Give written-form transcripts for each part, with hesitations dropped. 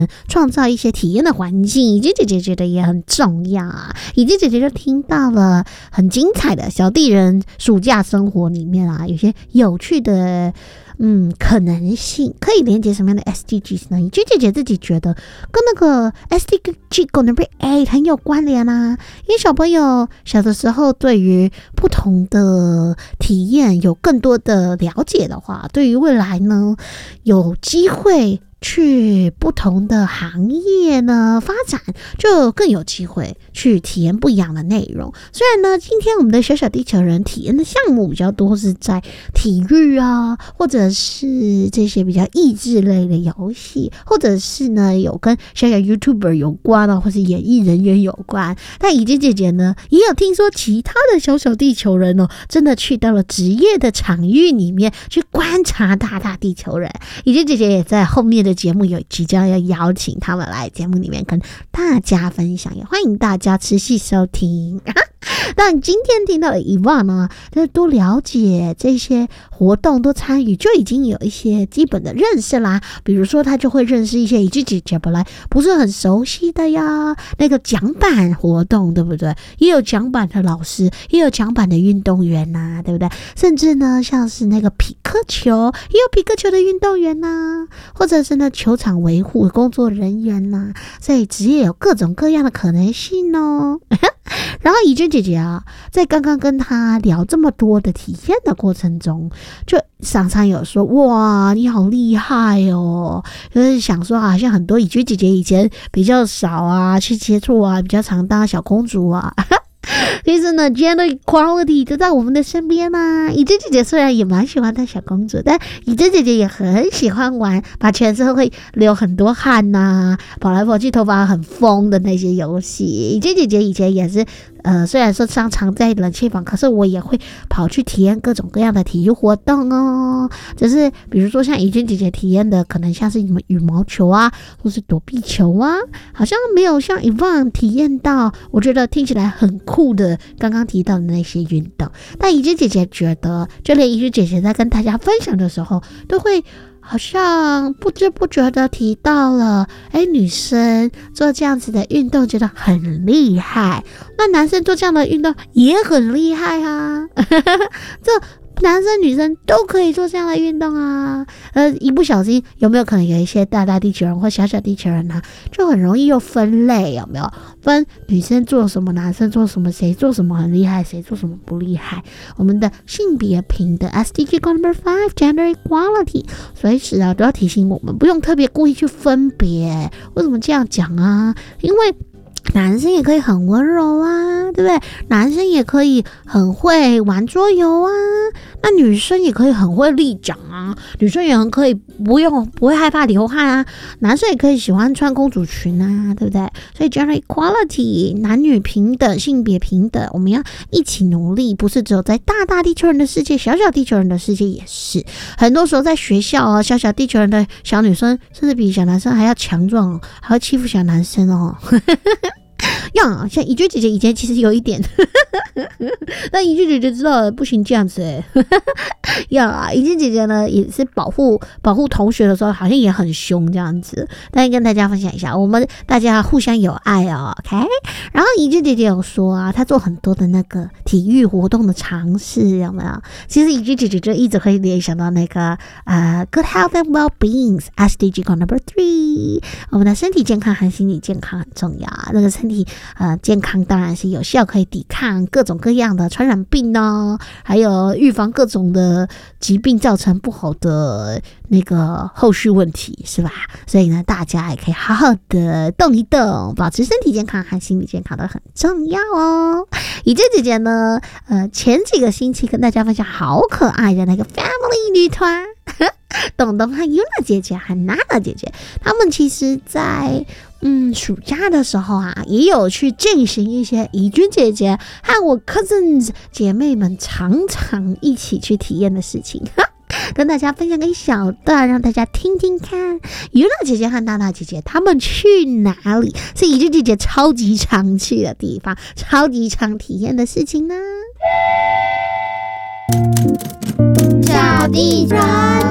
创造一些体验的环境，以及姐姐觉得也很重要啊。以及姐姐就听到了很精彩的小地人暑假生活里面啊，有些有趣的可能性，可以连接什么样的 SDGs 呢？以及姐姐自己觉得跟那个 SDG Number 8很有关联啊，因为小朋友小的时候对于不同的体验有更多的了解的话，对于未来呢有机会去不同的行业呢发展，就更有机会去体验不一样的内容。虽然呢，今天我们的小小地球人体验的项目比较多是在体育啊，或者是这些比较益智类的游戏，或者是呢有跟小小 YouTuber 有关啊，或是演艺人员有关。但以及姐姐呢，也有听说其他的小小地球人哦，真的去到了职业的场域里面去观察大大地球人。以及姐姐也在后面的节目有即将要邀请他们来节目里面跟大家分享，也欢迎大家持续收听。那今天听到的以往呢，就是多了解这些活动，多参与，就已经有一些基本的认识啦。比如说，他就会认识一些以及姐姐本来不是很熟悉的呀，那个桨板活动，对不对？也有桨板的老师，也有桨板的运动员呐，对不对？甚至呢，像是那个匹克球，也有匹克球的运动员呐，或者是呢球场维护工作人员呐，所以职业有各种各样的可能性哦。然后怡君姐姐啊，在刚刚跟她聊这么多的体验的过程中，就常常有说哇你好厉害哦，就是想说好像很多怡君姐姐以前比较少啊去接触啊，比较常当小公主啊。其实呢 gender equality 就在我们的身边啊。怡珍姐姐虽然也蛮喜欢当小公主，但怡珍姐姐也很喜欢玩把全身会流很多汗啊，跑来跑去头发很疯的那些游戏。怡珍姐姐以前也是虽然说常在冷气房，可是我也会跑去体验各种各样的体育活动哦。就是比如说像怡君姐姐体验的可能像是什么羽毛球啊，或是躲避球啊，好像没有像 Yvonne 体验到我觉得听起来很酷的刚刚提到的那些运动。但怡君姐姐觉得就连怡君姐姐在跟大家分享的时候都会好像不知不觉的提到了女生做这样子的运动觉得很厉害，那男生做这样的运动也很厉害啊。这男生女生都可以做这样的运动啊。一不小心有没有可能有一些大大地球人或小小地球人啊，就很容易又分类，有没有分女生做什么男生做什么，谁做什么很厉害谁做什么不厉害。我们的性别平等 SDG Number 5 Gender Equality 随时啊都要提醒我们不用特别故意去分别。为什么这样讲啊？因为男生也可以很温柔啊，对不对？男生也可以很会玩桌游啊，那女生也可以很会立桨啊，女生也很可以不会害怕流汗啊，男生也可以喜欢穿公主裙啊，对不对？所以 gender equality 男女平等，性别平等，我们要一起努力，不是只有在大大地球人的世界，小小地球人的世界也是。很多时候在学校啊，小小地球人的小女生甚至比小男生还要强壮哦，还会欺负小男生哦。呀，像怡君姐姐以前其实有一点，但怡君姐姐知道不行这样子呀，怡君姐姐呢也是保护同学的时候，好像也很凶这样子。但跟大家分享一下，我们大家互相有爱哦 ，OK。然后怡君姐姐有说啊，她做很多的那个体育活动的尝试，有没有？其实怡君姐姐就一直会联想到那个Good Health and Well-being SDG Number 3，我们的身体健康和心理健康很重要。那个身体健康当然是有效可以抵抗各种各样的传染病哦，还有预防各种的疾病造成不好的那个后续问题，是吧？所以呢，大家也可以好好的动一动，保持身体健康和心理健康都很重要哦。怡珍姐姐呢，前几个星期跟大家分享好可爱的那个 family 女团。东东和 Yuna 姐姐和娜娜姐姐，他们其实在暑假的时候啊，也有去进行一些怡君姐姐和我 cousins 姐妹们常常一起去体验的事情。跟大家分享个一小段，让大家听听看Yuna姐姐和娜娜姐姐他们去哪里，是怡君姐姐超级常去的地方，超级常体验的事情呢。 小地人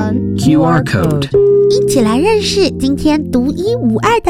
成 QR code， 一起来认识今天独一无二的